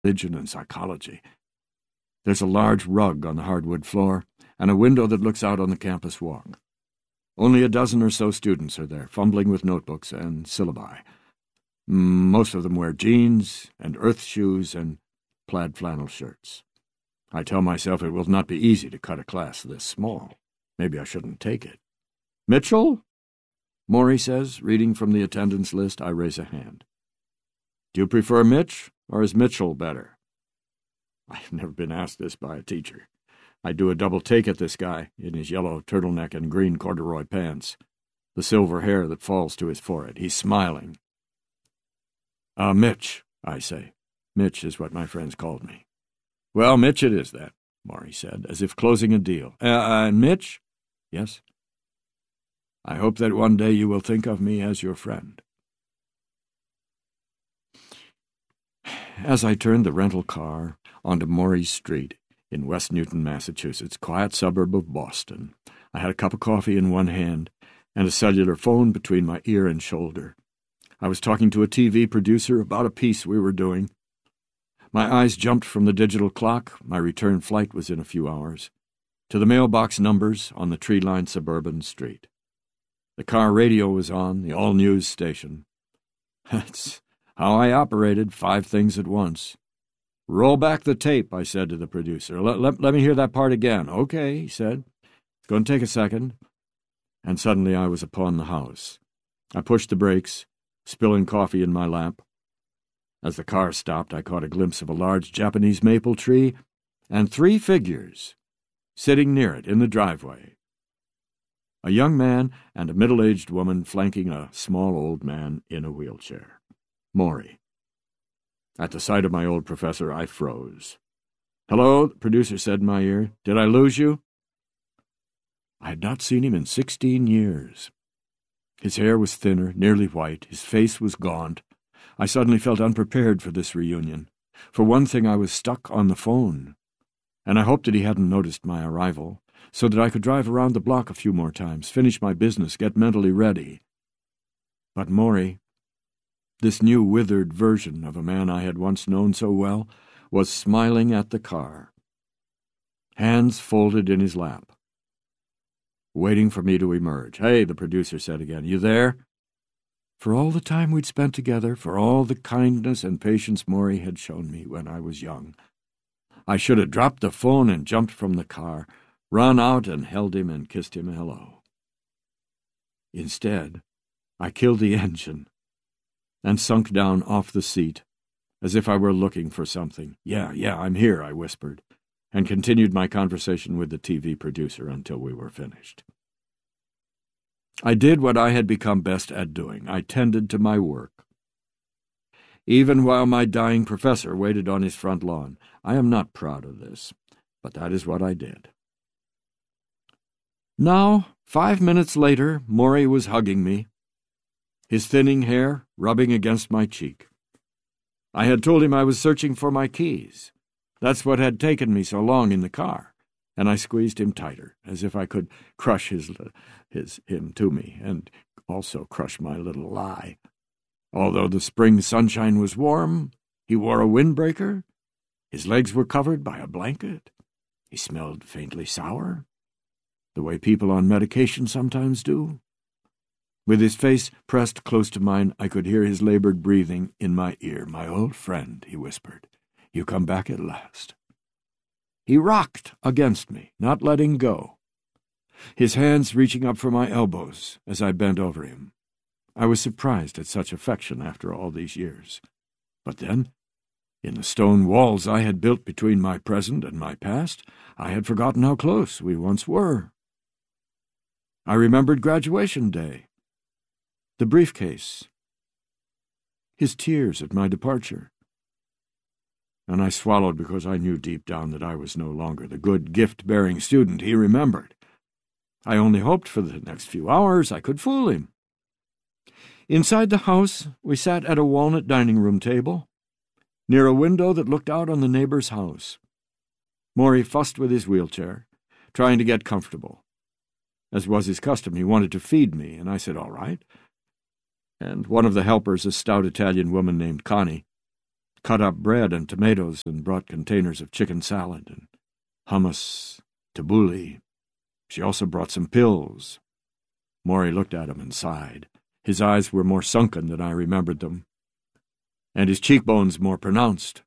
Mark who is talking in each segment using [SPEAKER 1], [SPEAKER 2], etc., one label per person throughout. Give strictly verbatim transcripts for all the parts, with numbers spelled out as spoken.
[SPEAKER 1] religion and psychology. There's a large rug on the hardwood floor and a window that looks out on the campus walk. Only a dozen or so students are there, fumbling with notebooks and syllabi. Most of them wear jeans and earth shoes and plaid flannel shirts. I tell myself it will not be easy to cut a class this small. Maybe I shouldn't take it. Mitchell? Morey says, reading from the attendance list. I raise a hand. Do you prefer Mitch, or is Mitchell better? I've never been asked this by a teacher. I do a double take at this guy in his yellow turtleneck and green corduroy pants, the silver hair that falls to his forehead. He's smiling. Uh, Mitch, I say. Mitch is what my friends called me. Well, Mitch it is, then, Morey said, as if closing a deal. Uh, uh, Mitch? Yes? I hope that one day you will think of me as your friend. As I turned the rental car onto Morey Street in West Newton, Massachusetts, quiet suburb of Boston, I had a cup of coffee in one hand and a cellular phone between my ear and shoulder. I was talking to a T V producer about a piece we were doing. My eyes jumped from the digital clock, my return flight was in a few hours, to the mailbox numbers on the tree-lined suburban street. The car radio was on, the all-news station. That's how I operated, five things at once. Roll back the tape, I said to the producer. Let, let, let me hear that part again. Okay, he said. It's going to take a second. And suddenly I was upon the house. I pushed the brakes, spilling coffee in my lap. As the car stopped, I caught a glimpse of a large Japanese maple tree and three figures sitting near it in the driveway. A young man and a middle-aged woman flanking a small old man in a wheelchair. Morey. At the sight of my old professor, I froze. Hello, the producer said in my ear. Did I lose you? I had not seen him in sixteen years. His hair was thinner, nearly white. His face was gaunt. I suddenly felt unprepared for this reunion. For one thing, I was stuck on the phone, and I hoped that he hadn't noticed my arrival, so that I could drive around the block a few more times, finish my business, get mentally ready. But Morey, this new withered version of a man I had once known so well, was smiling at the car, hands folded in his lap, waiting for me to emerge. Hey, the producer said again, you there? For all the time we'd spent together, for all the kindness and patience Morey had shown me when I was young, I should have dropped the phone and jumped from the car, run out and held him and kissed him hello. Instead, I killed the engine and sunk down off the seat, as if I were looking for something. Yeah, yeah, I'm here, I whispered, and continued my conversation with the T V producer until we were finished. I did what I had become best at doing. I tended to my work. Even while my dying professor waited on his front lawn. I am not proud of this, but that is what I did. Now, five minutes later, Morey was hugging me, his thinning hair rubbing against my cheek. I had told him I was searching for my keys. That's what had taken me so long in the car, and I squeezed him tighter, as if I could crush his, his him to me, and also crush my little lie. Although the spring sunshine was warm, he wore a windbreaker, his legs were covered by a blanket, he smelled faintly sour, the way people on medication sometimes do. With his face pressed close to mine, I could hear his labored breathing in my ear. My old friend, he whispered, you come back at last. He rocked against me, not letting go, his hands reaching up for my elbows as I bent over him. I was surprised at such affection after all these years. But then, in the stone walls I had built between my present and my past, I had forgotten how close we once were. I remembered graduation day, the briefcase, his tears at my departure. And I swallowed because I knew deep down that I was no longer the good gift-bearing student he remembered. I only hoped for the next few hours I could fool him. Inside the house, we sat at a walnut dining room table, near a window that looked out on the neighbor's house. Morey fussed with his wheelchair, trying to get comfortable. As was his custom, he wanted to feed me, and I said, all right. And one of the helpers, a stout Italian woman named Connie, cut up bread and tomatoes and brought containers of chicken salad and hummus, tabbouleh. She also brought some pills. Maury looked at him and sighed. His eyes were more sunken than I remembered them, and his cheekbones more pronounced.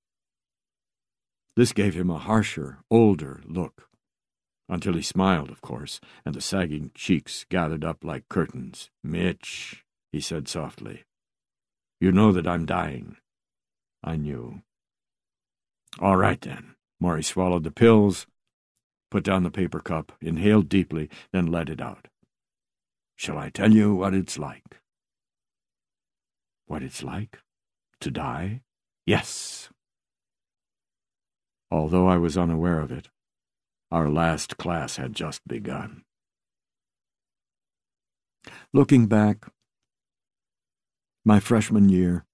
[SPEAKER 1] This gave him a harsher, older look, until he smiled, of course, and the sagging cheeks gathered up like curtains. "Mitch," he said softly, "you know that I'm dying." I knew. "All right, then." Maury swallowed the pills, put down the paper cup, inhaled deeply, then let it out. "Shall I tell you what it's like?" "What it's like? To die?" "Yes." Although I was unaware of it, our last class had just begun. Looking back, my freshman year,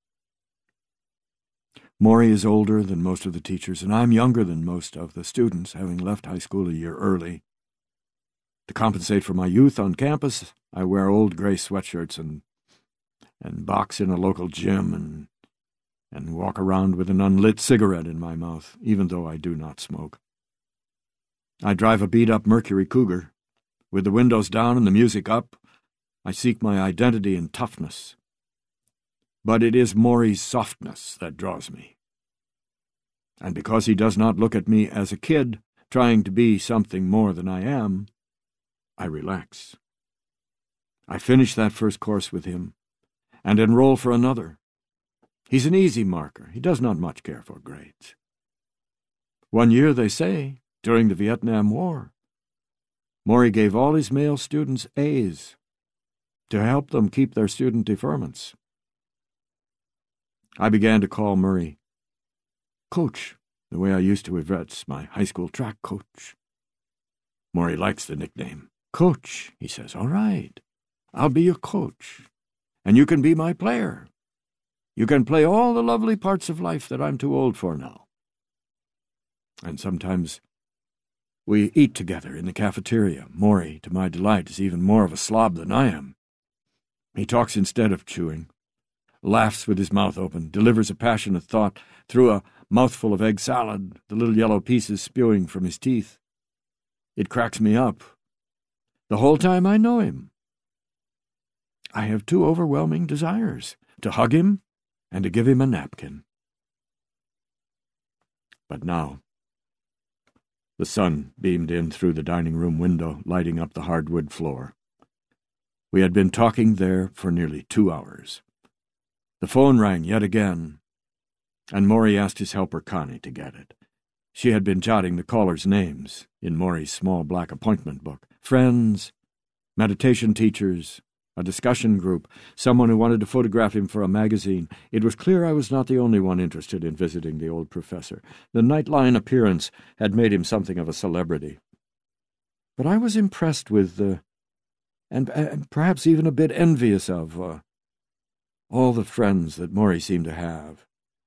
[SPEAKER 1] Maury is older than most of the teachers, and I'm younger than most of the students, having left high school a year early. To compensate for my youth on campus, I wear old gray sweatshirts and and box in a local gym and and walk around with an unlit cigarette in my mouth, even though I do not smoke. I drive a beat-up Mercury Cougar. With the windows down and the music up, I seek my identity in toughness. But it is Maury's softness that draws me. And because he does not look at me as a kid trying to be something more than I am, I relax. I finish that first course with him and enroll for another. He's an easy marker. He does not much care for grades. One year, they say, during the Vietnam War, Maury gave all his male students A's to help them keep their student deferments. I began to call Murray Coach, the way I used to address my high school track coach. Maury likes the nickname. "Coach," he says. "All right, I'll be your coach, and you can be my player. You can play all the lovely parts of life that I'm too old for now." And sometimes we eat together in the cafeteria. Maury, to my delight, is even more of a slob than I am. He talks instead of chewing, laughs with his mouth open, delivers a passionate thought through a mouthful of egg salad, the little yellow pieces spewing from his teeth. It cracks me up. The whole time I know him, I have two overwhelming desires: to hug him and to give him a napkin. But now, the sun beamed in through the dining room window, lighting up the hardwood floor. We had been talking there for nearly two hours. The phone rang yet again, and Maury asked his helper Connie to get it. She had been jotting the callers' names in Maury's small black appointment book. Friends, meditation teachers, a discussion group, someone who wanted to photograph him for a magazine. It was clear I was not the only one interested in visiting the old professor. The Nightline appearance had made him something of a celebrity. But I was impressed with, uh, and, and perhaps even a bit envious of, uh, all the friends that Maury seemed to have.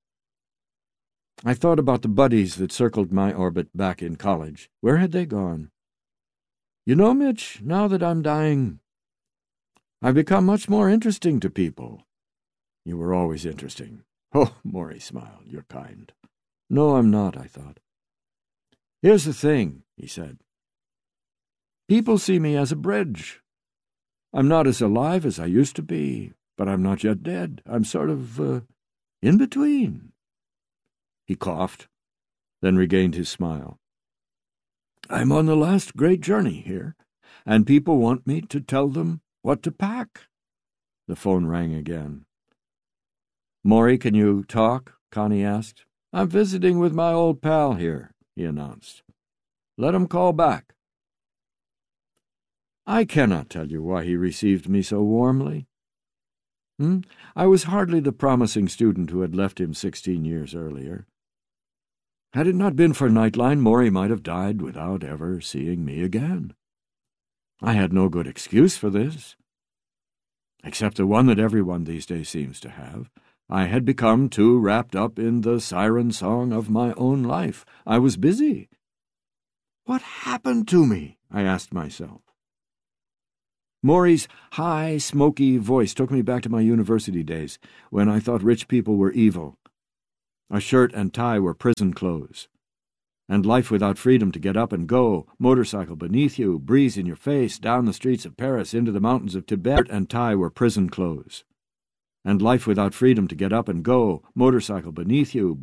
[SPEAKER 1] I thought about the buddies that circled my orbit back in college. Where had they gone? "You know, Mitch, now that I'm dying, I've become much more interesting to people." "You were always interesting." "Oh," Maury smiled, "you're kind." "No, I'm not," I thought. "Here's the thing," he said. "People see me as a bridge. I'm not as alive as I used to be, but I'm not yet dead. I'm sort of, uh, in between." He coughed, then regained his smile. "I'm on the last great journey here, and people want me to tell them what to pack." The phone rang again. "Maury, can you talk?" Connie asked. "I'm visiting with my old pal here," he announced. "Let him call back." I cannot tell you why he received me so warmly. Hmm? I was hardly the promising student who had left him sixteen years earlier. Had it not been for Nightline, Maury might have died without ever seeing me again. I had no good excuse for this, except the one that everyone these days seems to have. I had become too wrapped up in the siren song of my own life. I was busy. What happened to me? I asked myself. Maury's high, smoky voice took me back to my university days, when I thought rich people were evil. A shirt and tie were prison clothes. And life without freedom to get up and go, motorcycle beneath you, breeze in your face, down the streets of Paris, into the mountains of Tibet. Shirt and tie were prison clothes. And life without freedom to get up and go, motorcycle beneath you,